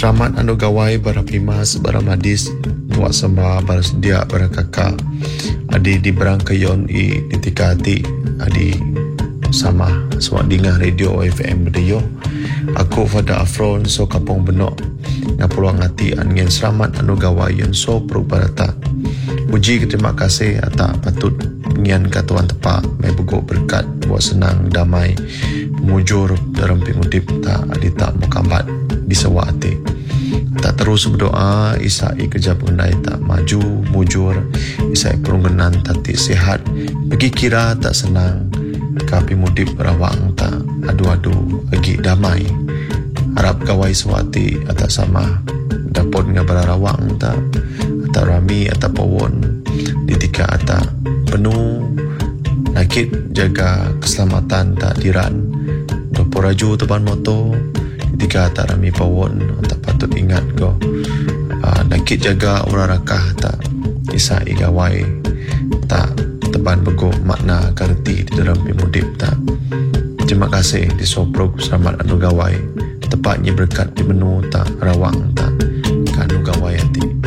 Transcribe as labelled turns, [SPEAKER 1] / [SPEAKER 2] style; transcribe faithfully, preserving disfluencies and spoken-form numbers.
[SPEAKER 1] Selamat anu gawai bara pimas bara madis tuak sembah bara sedia bara kakak adi di berang kayon i ditikati adi sama suak dingah radio F M radio. Aku Fada Afron so kapong benok ngapulang hati angin selamat anu gawai yon so perubarata. Puji terima kasih atas patut ngian katuan tepak mai begok berkat buat senang damai mujur dalam pimudip tak adita mukambat bisa wati. Tak terus berdoa isai kerja pengendai tak maju mujur isai perunggenan tati sehat bagi kira tak senang kapi mudip rawang tak adu-adu agi damai harap kawai sewati atas sama dapat ngabara rawang tak atau rami atau pawon ditika atau penuh nakit jaga keselamatan tak diran dapur raju teban moto ketika tak rami pawon tak patut ingat go uh, nakit jaga orang rakah tak isa igawai tak teban bego makna karti di dalam pimudip tak. Terima kasih di soprog selamat anu gawai tepatnya berkat di menu tak rawang tak anu gawai hati.